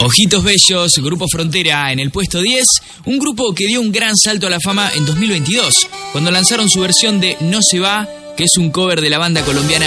Ojitos Bellos, Grupo Frontera en el puesto 10, un grupo que dio un gran salto a la fama en 2022, cuando lanzaron su versión de No se va, que es un cover de la banda colombiana